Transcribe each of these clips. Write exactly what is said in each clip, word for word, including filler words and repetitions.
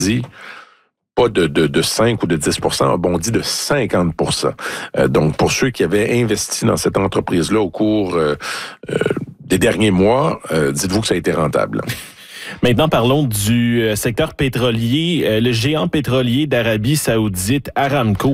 dit pas de, de, de cinq ou de dix pour cent, a bondi de cinquante pour cent. Euh, donc, pour ceux qui avaient investi dans cette entreprise-là au cours euh, euh, des derniers mois, euh, dites-vous que ça a été rentable. Maintenant, parlons du secteur pétrolier. Le géant pétrolier d'Arabie Saoudite, Aramco,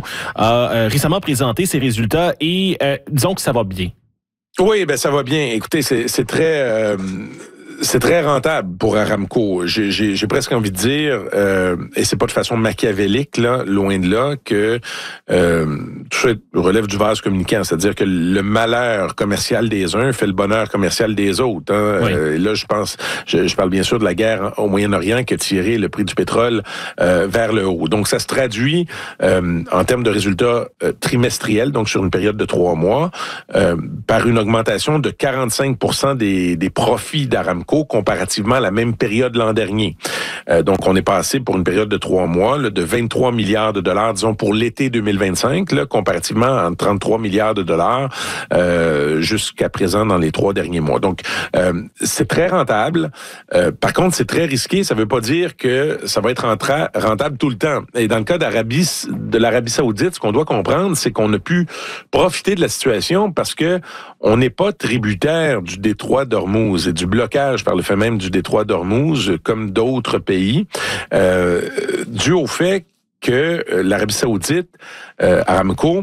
a récemment présenté ses résultats et euh, disons que ça va bien. Oui, ben ça va bien. Écoutez, c'est, c'est très... Euh C'est très rentable pour Aramco. J'ai, j'ai, j'ai presque envie de dire, euh, et c'est pas de façon machiavélique, là, loin de là, que euh, tout ça relève du vase communicant. C'est-à-dire que le malheur commercial des uns fait le bonheur commercial des autres. Hein. Oui. Euh, là, je pense, je, je parle bien sûr de la guerre au Moyen-Orient qui a tiré le prix du pétrole euh, vers le haut. Donc, ça se traduit euh, en termes de résultats euh, trimestriels, donc sur une période de trois mois, euh, par une augmentation de quarante-cinq pour cent des, des profits d'Aramco comparativement à la même période l'an dernier. Euh, donc, on est passé pour une période de trois mois là, de vingt-trois milliards de dollars, disons, pour l'été deux mille vingt-cinq, là, comparativement à trente-trois milliards de dollars euh, jusqu'à présent dans les trois derniers mois. Donc, euh, c'est très rentable. Euh, par contre, c'est très risqué. Ça ne veut pas dire que ça va être rentra- rentable tout le temps. Et dans le cas d'Arabie, de l'Arabie Saoudite, ce qu'on doit comprendre, c'est qu'on a pu profiter de la situation parce que on n'est pas tributaire du détroit d'Ormuz et du blocage par le fait même du détroit d'Ormuz, comme d'autres pays, euh, dû au fait que l'Arabie Saoudite, euh, Aramco,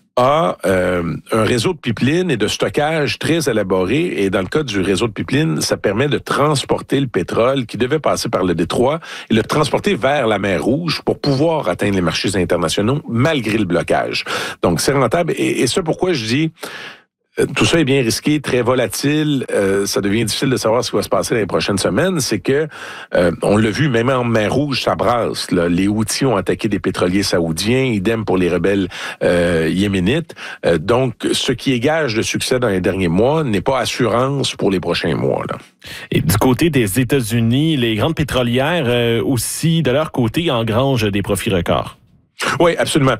a euh, un réseau de pipelines et de stockage très élaboré. Et dans le cas du réseau de pipelines, ça permet de transporter le pétrole qui devait passer par le détroit et le transporter vers la mer Rouge pour pouvoir atteindre les marchés internationaux malgré le blocage. Donc, c'est rentable. Et, et c'est pourquoi je dis... Tout ça est bien risqué, très volatile. Euh, ça devient difficile de savoir ce qui va se passer dans les prochaines semaines. C'est que, euh, on l'a vu, même en mer Rouge, ça brasse. Là. Les Houthis ont attaqué des pétroliers saoudiens, idem pour les rebelles euh, yéménites. Euh, donc, ce qui est gage de succès dans les derniers mois n'est pas assurance pour les prochains mois. Là. Et du côté des États-Unis, les grandes pétrolières euh, aussi, de leur côté, engrangent des profits records. Oui, absolument.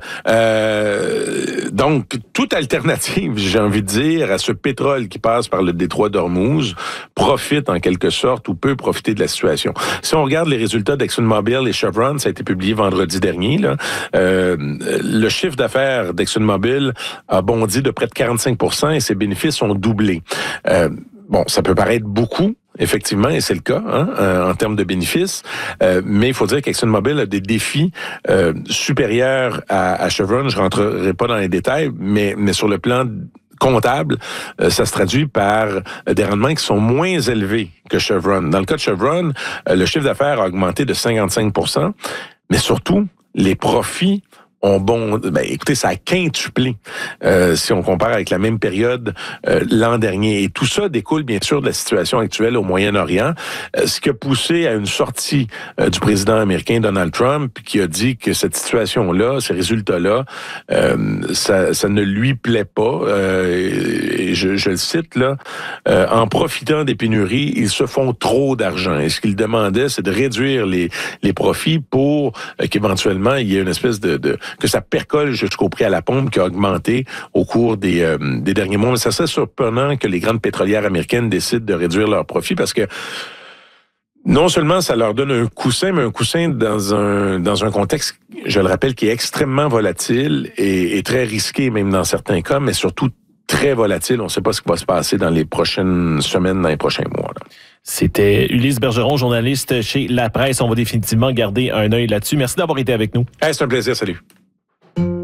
Euh, donc, toute alternative, j'ai envie de dire, à ce pétrole qui passe par le détroit d'Ormuz profite en quelque sorte ou peut profiter de la situation. Si on regarde les résultats d'ExxonMobil et Chevron, ça a été publié vendredi dernier, là, euh, le chiffre d'affaires d'ExxonMobil a bondi de près de quarante-cinq pour cent et ses bénéfices ont doublé. Euh, bon, ça peut paraître beaucoup, effectivement, et c'est le cas hein, euh, en termes de bénéfices, euh, mais il faut dire qu'ExxonMobil a des défis euh, supérieurs à, à Chevron. Je rentrerai pas dans les détails, mais, mais sur le plan comptable, euh, ça se traduit par des rendements qui sont moins élevés que Chevron. Dans le cas de Chevron, euh, le chiffre d'affaires a augmenté de cinquante-cinq pour cent, mais surtout, les profits ont bon, ben écoutez, ça a quintuplé euh, si on compare avec la même période euh, l'an dernier. Et tout ça découle bien sûr de la situation actuelle au Moyen-Orient, euh, ce qui a poussé à une sortie euh, du président américain Donald Trump qui a dit que cette situation-là, ces résultats-là, euh, ça, ça ne lui plaît pas. Euh, et je, je le cite là, euh, en profitant des pénuries, ils se font trop d'argent. Et ce qu'il demandait, c'est de réduire les les profits pour euh, qu'éventuellement il y ait une espèce de, de que ça percole jusqu'au prix à la pompe qui a augmenté au cours des, euh, des derniers mois. Mais ça serait surprenant que les grandes pétrolières américaines décident de réduire leurs profits parce que non seulement ça leur donne un coussin, mais un coussin dans un dans un contexte, je le rappelle, qui est extrêmement volatile et, et très risqué même dans certains cas, mais surtout très volatile. On ne sait pas ce qui va se passer dans les prochaines semaines, dans les prochains mois. Là. C'était Ulysse Bergeron, journaliste chez La Presse. On va définitivement garder un œil là-dessus. Merci d'avoir été avec nous. Hey, c'est un plaisir. Salut.